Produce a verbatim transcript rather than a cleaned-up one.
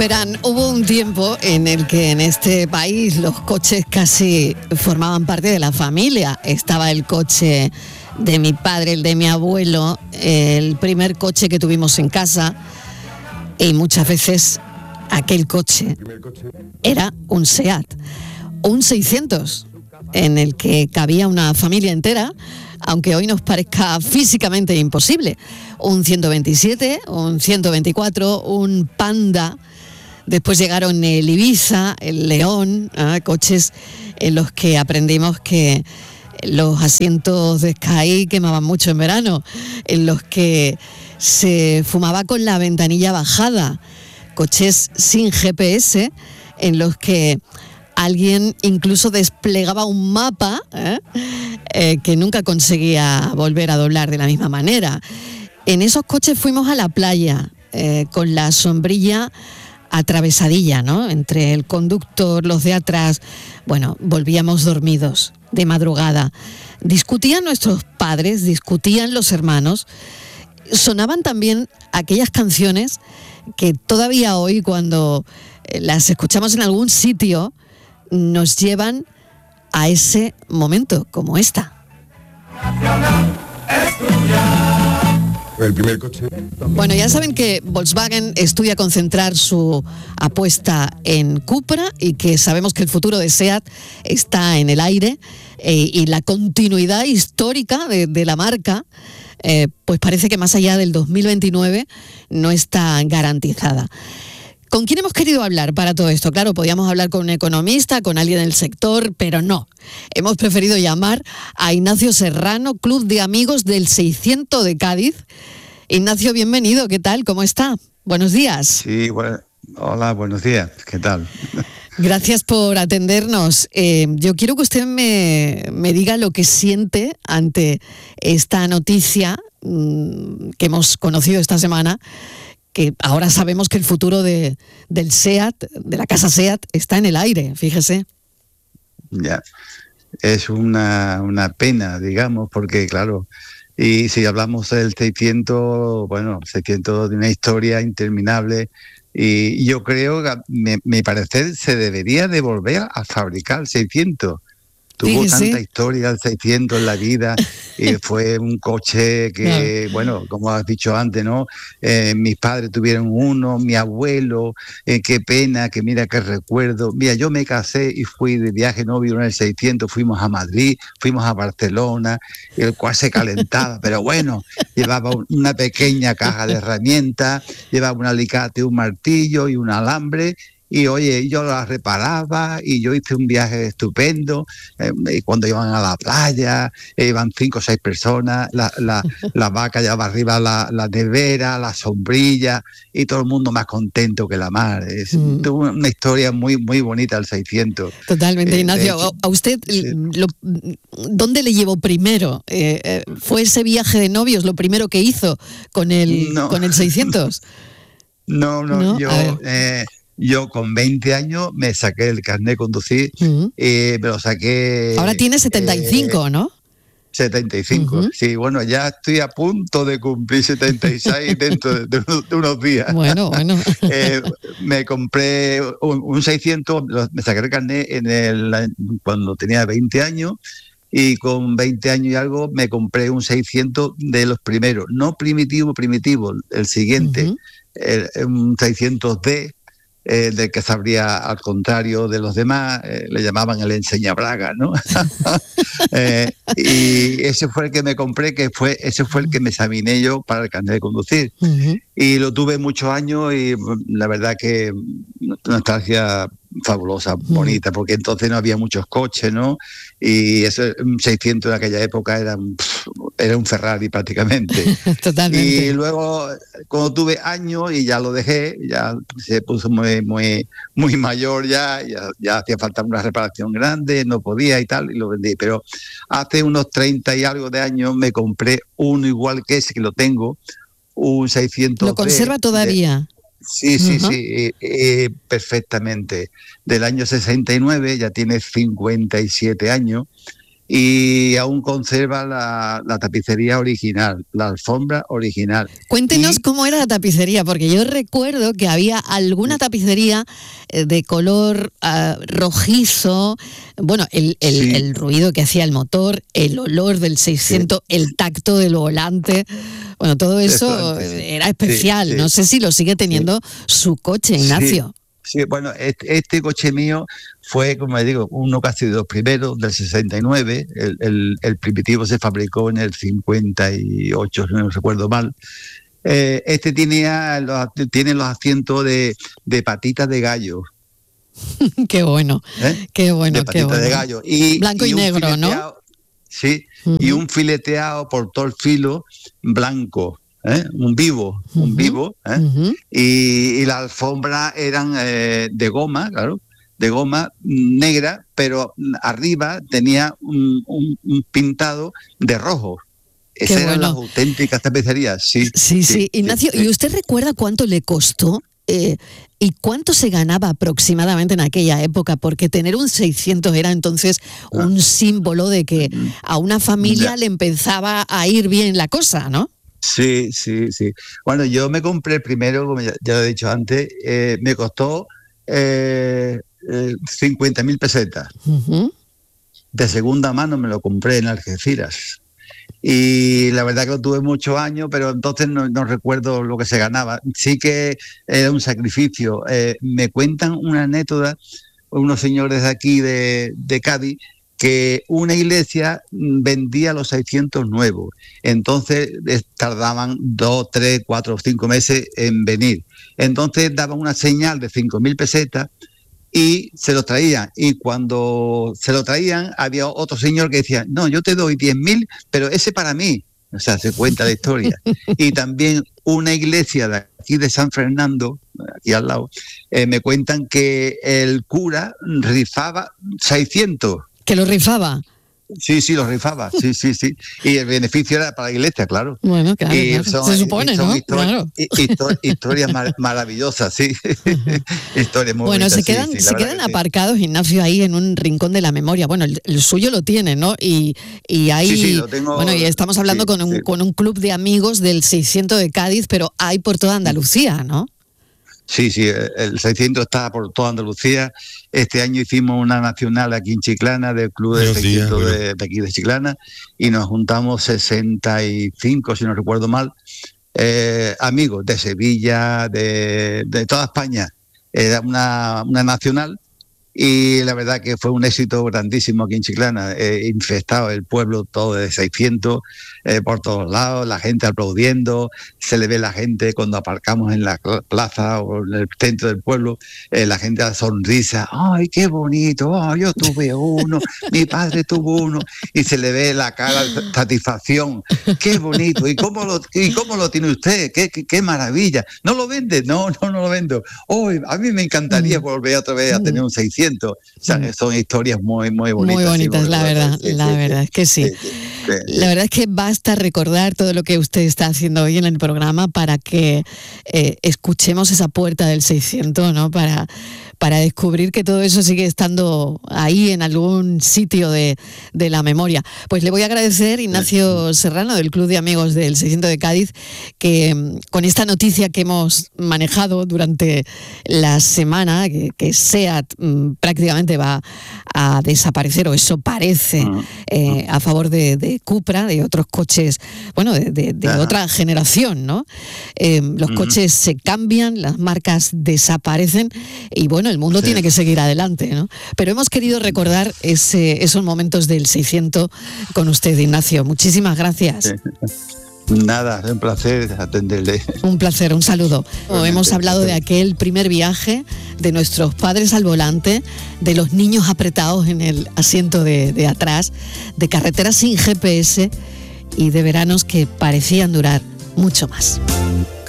Verán, hubo un tiempo en el que en este país los coches casi formaban parte de la familia. Estaba el coche de mi padre, el de mi abuelo, el primer coche que tuvimos en casa, y muchas veces aquel coche era un SEAT, un seiscientos, en el que cabía una familia entera, aunque hoy nos parezca físicamente imposible. Un ciento veintisiete, un ciento veinticuatro, un Panda. Después llegaron el Ibiza, el León, ¿eh? Coches en los que aprendimos que los asientos de Sky quemaban mucho en verano, en los que se fumaba con la ventanilla bajada, coches sin G P S, en los que alguien incluso desplegaba un mapa ¿eh? Eh, que nunca conseguía volver a doblar de la misma manera. En esos coches fuimos a la playa eh, con la sombrilla atravesadilla, ¿no? Entre el conductor, los de atrás. Bueno, volvíamos dormidos de madrugada. Discutían nuestros padres, discutían los hermanos. Sonaban también aquellas canciones que todavía hoy, cuando las escuchamos en algún sitio, nos llevan a ese momento, como esta. El primer coche. Bueno, ya saben que Volkswagen estudia concentrar su apuesta en Cupra y que sabemos que el futuro de SEAT está en el aire eh, y la continuidad histórica de, de la marca eh, pues parece que más allá del dos mil veintinueve no está garantizada. ¿Con quién hemos querido hablar para todo esto? Claro, podíamos hablar con un economista, con alguien del sector, pero no. Hemos preferido llamar a Ignacio Serrano, Club de Amigos del seiscientos de Cádiz. Ignacio, bienvenido. ¿Qué tal? ¿Cómo está? Buenos días. Sí, bueno, hola, buenos días. ¿Qué tal? Gracias por atendernos. Eh, yo quiero que usted me, me diga lo que siente ante esta noticia mmm, que hemos conocido esta semana, que ahora sabemos que el futuro de, del SEAT, de la casa SEAT, está en el aire, fíjese. Ya, es una, una pena, digamos, porque claro, y si hablamos del seiscientos, bueno, seiscientos de una historia interminable, y yo creo que, me, me parece, se debería de volver a fabricar seiscientos. Tuvo Fíjese. tanta historia el seiscientos en la vida y fue un coche que, Claro. bueno, como has dicho antes, ¿no? Eh, mis padres tuvieron uno, mi abuelo, eh, qué pena, que mira qué recuerdo. Mira, yo me casé y fui de viaje novio en el seiscientos, fuimos a Madrid, fuimos a Barcelona, el cual se calentaba, pero bueno, llevaba una pequeña caja de herramientas, llevaba un alicate, un martillo y un alambre. Y oye, yo la reparaba y yo hice un viaje estupendo. Eh, y cuando iban a la playa, eh, iban cinco o seis personas, la, la, la vaca llevaba arriba la, la nevera, la sombrilla, y todo el mundo más contento que la mar. Es Mm. tuvo una historia muy, muy bonita el seiscientos. Totalmente, Eh, Ignacio. de hecho, ¿A usted sí. lo, dónde le llevó primero? Eh, eh, ¿Fue ese viaje de novios lo primero que hizo con el, No. con el seiscientos? No, no, ¿No? yo... A ver. Eh, Yo con veinte años me saqué el carnet de conducir, Mm. eh, me lo saqué... Ahora tiene setenta y cinco, eh, ¿no? setenta y cinco, Ujú. sí, bueno, ya estoy a punto de cumplir setenta y seis dentro de, de unos, de unos días. Bueno, bueno. Eh, me compré un, un seiscientos, lo- me saqué el carnet en el, cuando tenía veinte años, y con veinte años y algo me compré un seiscientos de los primeros, no primitivo, primitivo, el siguiente, Ujú. el- un seiscientos D, eh, del que sabría al contrario de los demás, eh, le llamaban el enseñabraga, ¿no? Eh, y ese fue el que me compré, que fue ese fue el que me examiné yo para el carnet de conducir. Ujú. Y lo tuve muchos años y la verdad que una nostalgia fabulosa, bonita, porque entonces no había muchos coches, ¿no? Y ese un seiscientos en aquella época era, un- era un Ferrari prácticamente. Totalmente. Y luego, cuando tuve años y ya lo dejé, ya se puso muy, muy, muy mayor ya, ya, ya hacía falta una reparación grande, no podía y tal, y lo vendí. Pero hace unos treinta y algo de años me compré uno igual que ese, que lo tengo, un seiscientos. ¿Lo conserva de- todavía? Sí, sí, Ajá. sí, eh, eh, perfectamente. Del año sesenta y nueve, ya tiene cincuenta y siete años. y aún conserva la, la tapicería original, la alfombra original. Cuéntenos y, cómo era la tapicería, porque yo recuerdo que había alguna tapicería de color uh, rojizo, bueno, el, el, sí. el ruido que hacía el motor, el olor del seiscientos, sí. el tacto del volante, bueno, todo eso sí. era especial. Sí, sí. No sé si lo sigue teniendo sí. su coche, Ignacio. Sí. Sí, bueno, este, este coche mío fue, como digo, uno casi de los primeros, del sesenta y nueve. El, el, el primitivo se fabricó en el cincuenta y ocho, si no recuerdo mal. Eh, este tenía los, tiene los asientos de, de patitas de gallo. Qué bueno, ¿Eh? qué bueno, de qué patitas bueno. de gallo. Y, Blanco y, y negro, ¿no? Sí, uh-huh. y un fileteado por todo el filo blanco. ¿Eh? Un vivo, uh-huh. un vivo, ¿eh? uh-huh. y, y las alfombras eran eh, de goma, claro, de goma negra, pero arriba tenía un, un, un pintado de rojo. Esas eran bueno. las auténticas tapicerías, sí. Sí, sí, sí. Ignacio, sí, ¿y usted recuerda cuánto le costó eh, y cuánto se ganaba aproximadamente en aquella época? Porque tener un seiscientos era entonces ah. un símbolo de que a una familia ya. le empezaba a ir bien la cosa, ¿no? Sí, sí, sí. Bueno, yo me compré primero, como ya, ya lo he dicho antes, eh, me costó eh, eh, cincuenta mil pesetas. Uh-huh. De segunda mano me lo compré en Algeciras. Y la verdad que lo tuve muchos años, pero entonces no, no recuerdo lo que se ganaba. Sí que era un sacrificio. Eh, me cuentan una anécdota, unos señores de aquí de, de Cádiz, que una iglesia vendía los seiscientos nuevos, entonces tardaban dos, tres, cuatro o cinco meses en venir. Entonces daban una señal de cinco mil pesetas y se lo traían. Y cuando se lo traían, había otro señor que decía, no, yo te doy diez mil, pero ese para mí. O sea, se cuenta la historia. Y también una iglesia de aquí de San Fernando, aquí al lado, eh, me cuentan que el cura rifaba seiscientos. ¿Que lo rifaba? Sí, sí, lo rifaba, sí, sí, sí. Y el beneficio era para la iglesia, claro. Bueno, claro, y claro. Son, se supone, son ¿no? Histori- claro. Histori- historias mar- maravillosas, sí. Historias muy bueno, bonitas, se quedan, sí, sí, se quedan aparcados, sí. Ignacio, ahí en un rincón de la memoria. Bueno, el, el suyo lo tiene, ¿no? Y, y ahí, sí, sí, lo tengo, bueno, y estamos hablando sí, con, un, sí. con un club de amigos del seiscientos de Cádiz, pero hay por toda Andalucía, ¿no? Sí, sí, el seiscientos está por toda Andalucía. Este año hicimos una nacional aquí en Chiclana, del club de seiscientos de, de aquí de Chiclana, y nos juntamos sesenta y cinco, si no recuerdo mal, eh, amigos de Sevilla, de, de toda España. Era una, una nacional y la verdad que fue un éxito grandísimo aquí en Chiclana, eh, infestado el pueblo todo de seiscientos, eh, por todos lados, la gente aplaudiendo, se le ve la gente cuando aparcamos en la plaza o en el centro del pueblo, eh, la gente a sonrisa, ¡ay, qué bonito! Oh, yo tuve uno, mi padre tuvo uno, y se le ve la cara de satisfacción, ¡qué bonito! ¿Y cómo lo, y cómo lo tiene usted? ¡Qué, qué, qué maravilla! ¿No lo vende? No, no, no lo vendo. Oh, a mí me encantaría volver otra vez a tener un seiscientos. O sea, son historias muy, muy bonitas. Muy bonitas, sí, la verdad, sí, la sí, verdad sí, es que sí. Sí, sí, sí, sí. La verdad es que basta recordar todo lo que usted está haciendo hoy en el programa para que eh, escuchemos esa puerta del seiscientos, ¿no? Para, para descubrir que todo eso sigue estando ahí en algún sitio de, de la memoria. Pues le voy a agradecer, Ignacio Serrano, del Club de Amigos del seiscientos de Cádiz, que con esta noticia que hemos manejado durante la semana, que, que SEAT mm, prácticamente va a desaparecer, o eso parece, eh, a favor de, de Cupra, de otros coches, bueno, de, de, de otra generación, ¿no? Eh, los uh-huh. coches se cambian, las marcas desaparecen y bueno, el mundo sí. tiene que seguir adelante, ¿no? Pero hemos querido recordar ese, esos momentos del seiscientos con usted, Ignacio. Muchísimas gracias. Sí. Nada, es un placer atenderle. Un placer, un saludo. Realmente, hemos hablado de aquel primer viaje, de nuestros padres al volante, de los niños apretados en el asiento de, de atrás, de carreteras sin G P S y de veranos que parecían durar mucho más.